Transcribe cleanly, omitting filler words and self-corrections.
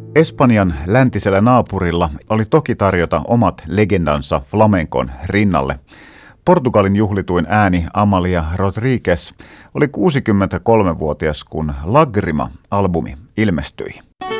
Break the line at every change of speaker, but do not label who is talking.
Espanjan läntisellä naapurilla oli toki tarjota omat legendansa flamenkon rinnalle. Portugalin juhlituin ääni Amalia Rodriguez oli 63-vuotias, kun Lagrima-albumi ilmestyi.